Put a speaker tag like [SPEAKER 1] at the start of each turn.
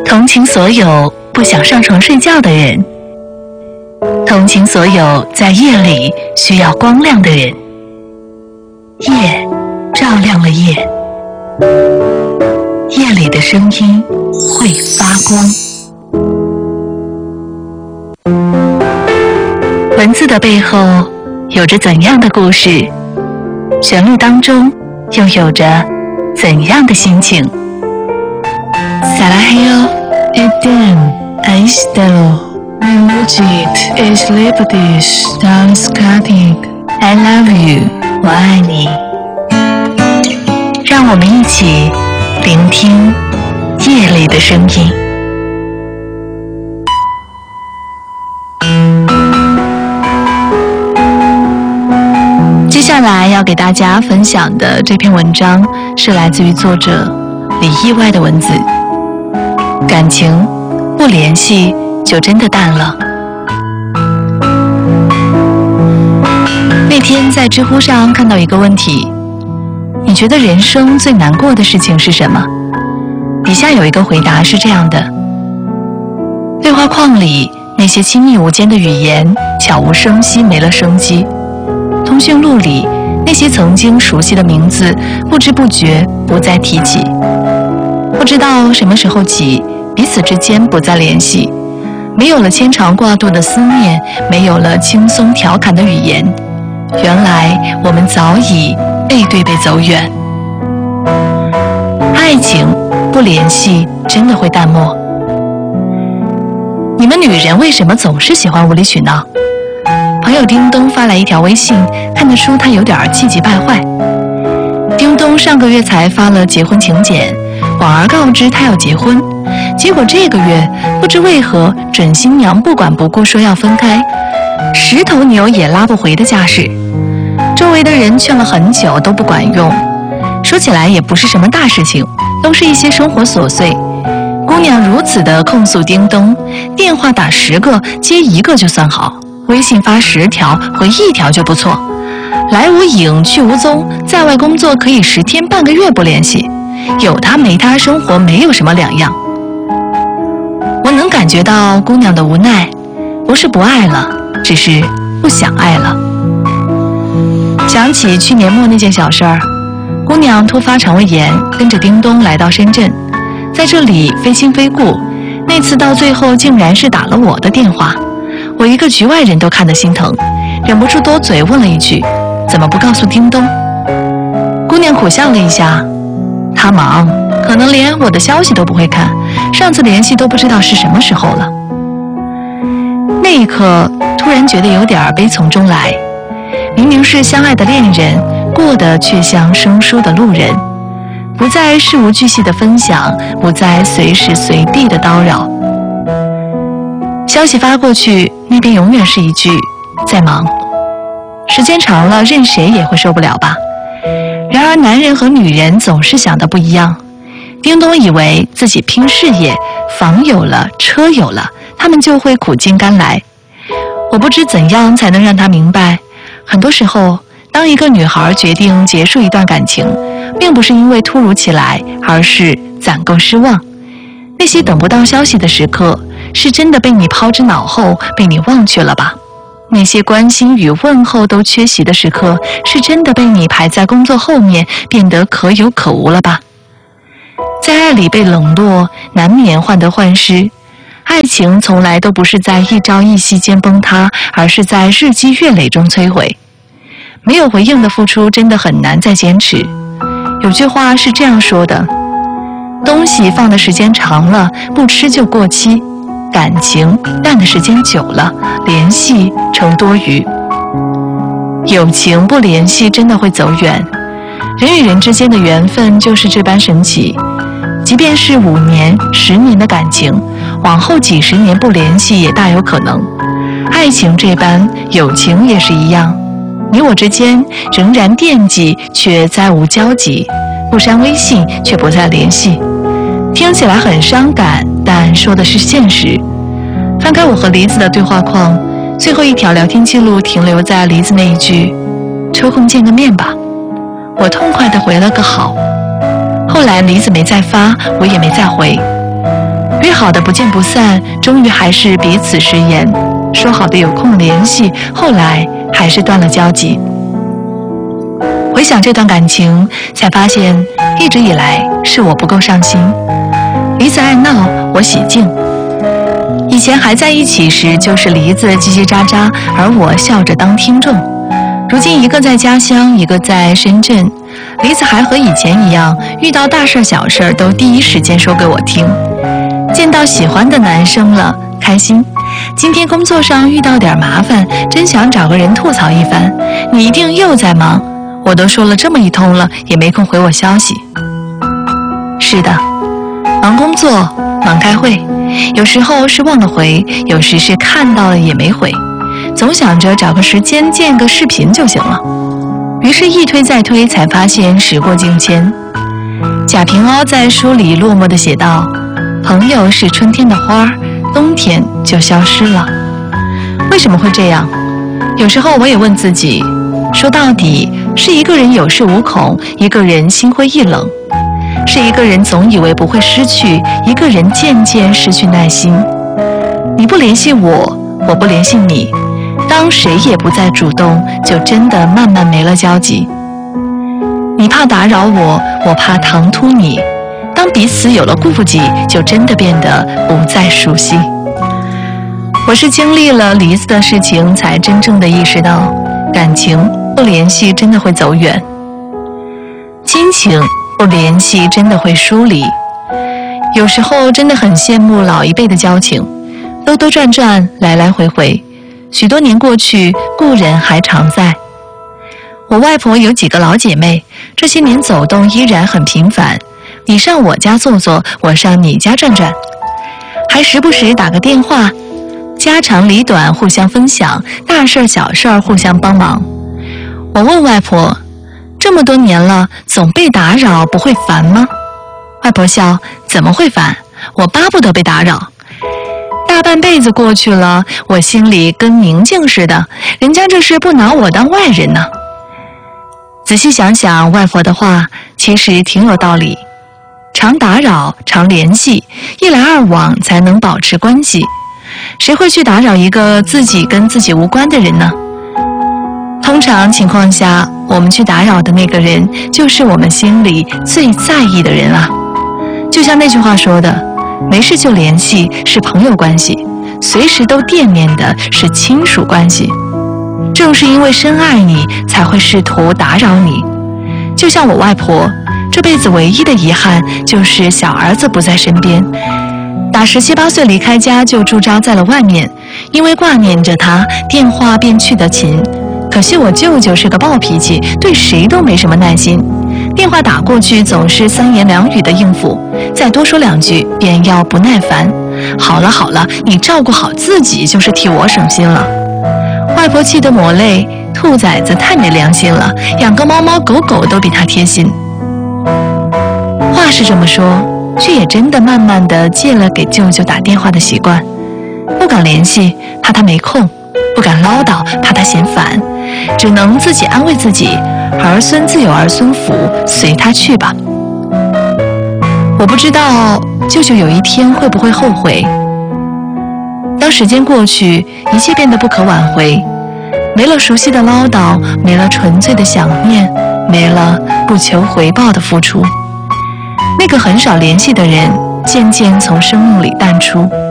[SPEAKER 1] 同情所有不想上床睡觉的人，同情所有在夜里需要光亮的人。夜照亮了夜，夜里的声音会发光。文字的背后有着怎样的故事？旋律当中又有着怎样的心情？ Salahio Eden Aistel Mujid is Liberties Danskating I love you 我爱你。让我们一起聆听夜里的声音。接下来要给大家分享的这篇文章是来自于作者李意外的文字。感情不联系就真的淡了。那天在知乎上看到一个问题，你觉得人生最难过的事情是什么？底下有一个回答是这样的：对话框里那些亲密无间的语言悄无声息没了生机，通讯录里那些曾经熟悉的名字不知不觉不再提起，不知道什么时候起彼此之间不再联系，没有了牵肠挂肚的思念，没有了轻松调侃的语言，原来我们早已背对背走远。爱情不联系真的会淡漠。你们女人为什么总是喜欢无理取闹？朋友叮咚发来一条微信，看得出他有点气急败坏。叮咚上个月才发了结婚请柬，广而告之他要结婚，结果这个月不知为何准新娘不管不顾说要分开，十头牛也拉不回的架势。周围的人劝了很久都不管用，说起来也不是什么大事情，都是一些生活琐碎。姑娘如此的控诉叮咚，电话打10个接1个就算好，微信发10条回1条就不错，来无影去无踪，在外工作可以10天半个月不联系，有他没他生活没有什么两样。我能感觉到姑娘的无奈，不是不爱了，只是不想爱了。想起去年末那件小事儿，姑娘突发肠胃炎，跟着叮咚来到深圳，在这里非亲非故，那次到最后竟然是打了我的电话，我一个局外人都看得心疼，忍不住多嘴问了一句：怎么不告诉叮咚？姑娘苦笑了一下，她忙，可能连我的消息都不会看，上次联系都不知道是什么时候了。那一刻突然觉得有点悲从中来，明明是相爱的恋人，过得却像生疏的路人，不再事无巨细的分享，不再随时随地的叨扰。消息发过去，那边永远是一句在忙。时间长了，任谁也会受不了吧。然而男人和女人总是想的不一样。叮咚以为自己拼事业，房有了，车有了，他们就会苦尽甘来。我不知怎样才能让他明白，很多时候当一个女孩决定结束一段感情，并不是因为突如其来，而是攒够失望。那些等不到消息的时刻，是真的被你抛之脑后，被你忘却了吧？那些关心与问候都缺席的时刻，是真的被你排在工作后面，变得可有可无了吧？在爱里被冷落，难免患得患失。爱情从来都不是在一朝一夕间崩塌，而是在日积月累中摧毁。没有回应的付出真的很难再坚持。有句话是这样说的：东西放的时间长了，不吃就过期；感情淡的时间久了，联系成多余。友情不联系真的会走远。人与人之间的缘分就是这般神奇，即便是5年、10年的感情，往后几十年不联系也大有可能。爱情这般，友情也是一样。你我之间仍然惦记，却再无交集；不删微信，却不再联系。听起来很伤感，但说的是现实。翻开我和梨子的对话框，最后一条聊天记录停留在梨子那一句：抽空见个面吧。我痛快地回了个好。后来梨子没再发，我也没再回。 约好的不见不散，终于还是彼此食言。说好的有空联系，后来还是断了交集。回想这段感情，才发现一直以来是我不够上心。梨子爱闹，我喜静。以前还在一起时，就是梨子叽叽喳喳，而我笑着当听众。如今一个在家乡，一个在深圳，梨子还和以前一样，遇到大事小事都第一时间说给我听。见到喜欢的男生了，开心。今天工作上遇到点麻烦，真想找个人吐槽一番。你一定又在忙，我都说了这么一通了，也没空回我消息。是的，忙工作，忙开会，有时候是忘了回，有时是看到了也没回，总想着找个时间见个视频就行了。于是一推再推，才发现时过境迁。贾平凹在书里落寞地写道：朋友是春天的花，冬天就消失了。为什么会这样？有时候我也问自己，说到底是一个人有恃无恐，一个人心灰意冷，是一个人总以为不会失去，一个人渐渐失去耐心。你不联系我，我不联系你，当谁也不再主动，就真的慢慢没了交集。你怕打扰我，我怕唐突你，当彼此有了顾忌，就真的变得不再熟悉。我是经历了梨子的事情，才真正的意识到，感情不联系真的会走远，亲情不联系真的会疏离。有时候真的很羡慕老一辈的交情，兜兜转转，来来回回，许多年过去，故人还常在。我外婆有几个老姐妹，这些年走动依然很频繁，你上我家坐坐，我上你家转转，还时不时打个电话，家长里短互相分享，大事小事互相帮忙。我问外婆，这么多年了，总被打扰，不会烦吗？外婆笑，怎么会烦？我巴不得被打扰。大半辈子过去了，我心里跟宁静似的，人家这是不拿我当外人呢。仔细想想，外婆的话其实挺有道理。常打扰，常联系，一来二往才能保持关系。谁会去打扰一个自己跟自己无关的人呢？通常情况下，我们去打扰的那个人，就是我们心里最在意的人啊。就像那句话说的，没事就联系是朋友关系，随时都惦念的是亲属关系。正是因为深爱你，才会试图打扰你。就像我外婆，这辈子唯一的遗憾就是小儿子不在身边。打17、18岁离开家就驻扎在了外面，因为挂念着他，电话便去得勤。可惜我舅舅是个暴脾气，对谁都没什么耐心，电话打过去总是3言2语的应付，再多说2句便要不耐烦。好了好了，你照顾好自己就是替我省心了。外婆气得抹泪，兔崽子太没良心了，养个猫猫狗狗都比他贴心。话是这么说，却也真的慢慢的戒了给舅舅打电话的习惯。不敢联系，怕他没空；不敢唠叨，怕他嫌烦。只能自己安慰自己，儿孙自有儿孙福，随他去吧。我不知道舅舅有一天会不会后悔。当时间过去，一切变得不可挽回，没了熟悉的唠叨，没了纯粹的想念，没了不求回报的付出。那个很少联系的人，渐渐从生命里淡出。